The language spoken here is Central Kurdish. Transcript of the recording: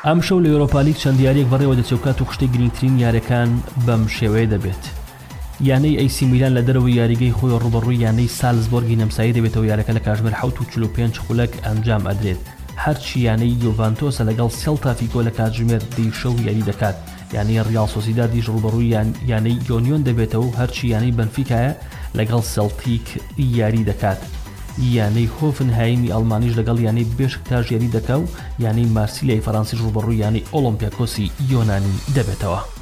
ئەم شەو لە ئەوروپا لیگ چەند دیاریەک بەڕێوە دەچێوکات و خشتەی گرنگترین یاریەکان بەم شێوەیە دەبێت. یانەی ئەیسی میلان لە دەرەوەی یاریگەی خۆی ڕوبەڕووی یانەی سالزبۆرگی نەمسایی دەبێتەوە یاریەکە لە کاتژمێر 7:45 خولەک ئەنجام ئەدرێت. هەرچی یانەی یوڤانتۆسە لەگەڵ سێڵتا فیگۆ لە کاتژمێر 10 شەو یاری دەکات. یانەی ڕیال سۆسیدادیش ڕوبەڕووی یانەی یۆنیۆن دەبێتەوە و هەرچی یانەی بەنفیکایە لەگەڵ سێڵتیک یاری دەکات. یانەی هۆفنهایمی ئەڵمانیش لەگەڵ یانەی بێشکتاژ یاری دەکا و یانەی مارسیلیای فەڕەنسیش ڕوبەڕووی یانەی ئۆلۆمپیاکۆسی یۆنانی دەبێتەوە.